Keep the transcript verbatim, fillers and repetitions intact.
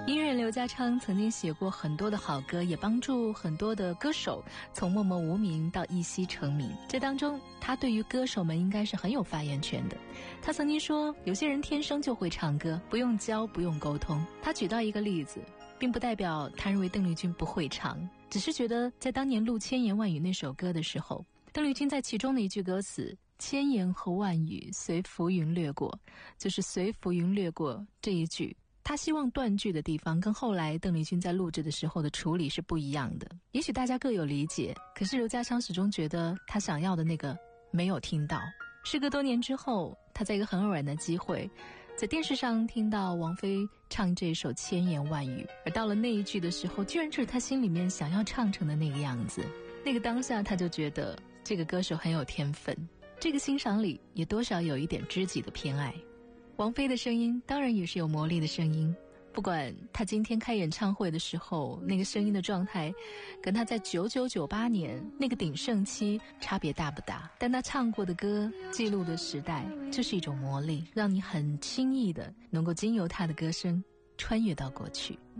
音乐人刘家昌曾经写过很多的好歌，也帮助很多的歌手从默默无名到一夕成名。这当中他对于歌手们应该是很有发言权的。他曾经说，有些人天生就会唱歌，不用教，不用沟通。他举到一个例子，并不代表他认为邓丽君不会唱，只是觉得在当年录《千言万语》那首歌的时候，邓丽君在其中的一句歌词千言和万语随浮云掠过，就是随浮云掠过这一句，他希望断句的地方跟后来邓丽君在录制的时候的处理是不一样的。也许大家各有理解，可是刘家昌始终觉得他想要的那个没有听到。时隔多年之后，他在一个很偶然的机会在电视上听到王菲唱这首千言万语，而到了那一句的时候，居然就是他心里面想要唱成的那个样子。那个当下他就觉得这个歌手很有天分，这个欣赏里也多少有一点知己的偏爱。王菲的声音当然也是有魔力的声音，不管她今天开演唱会的时候那个声音的状态跟她在九九九八年那个鼎盛期差别大不大，但她唱过的歌记录的时代就是一种魔力，让你很轻易的能够经由她的歌声穿越到过去。